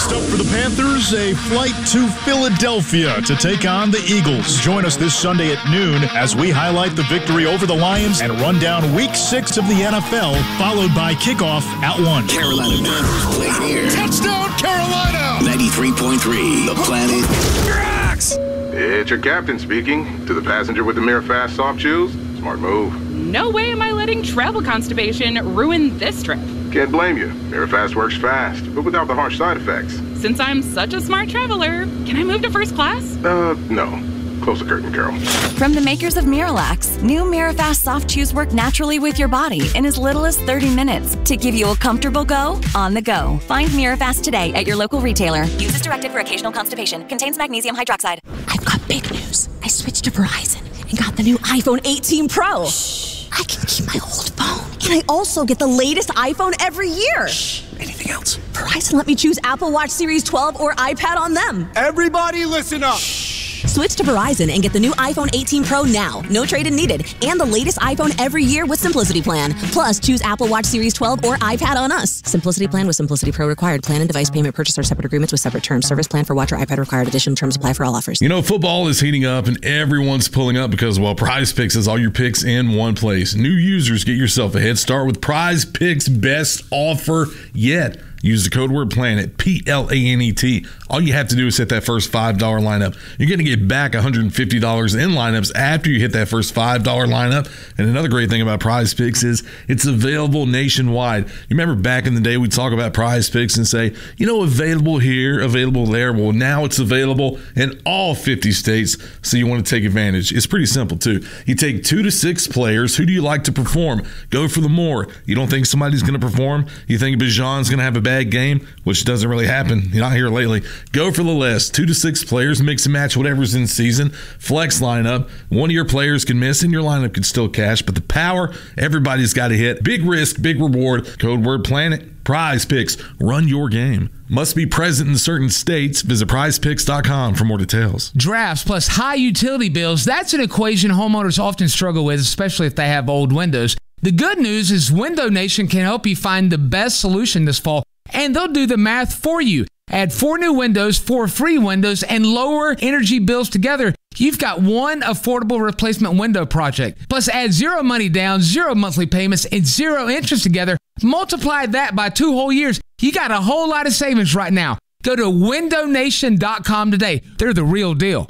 Next up for the Panthers, a flight to Philadelphia to take on the Eagles. Join us this Sunday at noon as we highlight the victory over the Lions and run down Week 6 of the NFL, followed by kickoff at 1. Carolina Panthers play here. Touchdown, Carolina! 93.3, The Planet rocks. It's your captain speaking. To the passenger with the Mirror Fast soft shoes, smart move. No way am I letting travel constipation ruin this trip. Can't blame you. Mirror Fast works fast, but without the harsh side effects. Since I'm such a smart traveler, can I move to first class? No. Close the curtain, Carol. From the makers of Miralax, new Mirafast soft chews work naturally with your body in as little as 30 minutes to give you a comfortable go on the go. Find Mirafast today at your local retailer. Use as directed for occasional constipation. Contains magnesium hydroxide. I've got big news. I switched to Verizon and got the new iPhone 18 Pro. Shh. I can keep my old phone. And I also get the latest iPhone every year. Shh. Anything else? Verizon let me choose Apple Watch Series 12 or iPad on them. Everybody listen up. Shh. Switch to Verizon and get the new iPhone 18 Pro now. No trade-in needed. And the latest iPhone every year with Simplicity Plan. Plus, choose Apple Watch Series 12 or iPad on us. Simplicity Plan with Simplicity Pro required. Plan and device payment purchase are separate agreements with separate terms. Service plan for watch or iPad required. Additional terms apply for all offers. You know, football is heating up and everyone's pulling up because, well, Prize Picks has all your picks in one place. New users, get yourself a head start with Prize Picks' best offer yet. Use the code word PLANET, PLANET. All you have to do is hit that first $5 lineup. You're going to get back $150 in lineups after you hit that first $5 lineup. And another great thing about Prize Picks is it's available nationwide. You remember back in the day, we'd talk about Prize Picks and say, you know, available here, available there. Well, now it's available in all 50 states, so you want to take advantage. It's pretty simple, too. You take 2 to 6 players. Who do you like to perform? Go for the more. You don't think somebody's going to perform? You think Bijan's going to have a bad game, which doesn't really happen. You're not here lately. Go for the less. 2 to 6 players, mix and match whatever's in season. Flex lineup. One of your players can miss and your lineup can still cash, but the power, everybody's got to hit. Big risk, big reward. Code word PLANET. Prize Picks. Run your game. Must be present in certain states. Visit prizepicks.com for more details. Drafts plus high utility bills, that's an equation homeowners often struggle with, especially if they have old windows. The good news is Window Nation can help you find the best solution this fall, and they'll do the math for you. Add 4 new windows, 4 free windows, and lower energy bills together. You've got one affordable replacement window project. Plus, add 0 money down, 0 monthly payments, and 0 interest together. Multiply that by 2 whole years. You got a whole lot of savings right now. Go to windownation.com today. They're the real deal.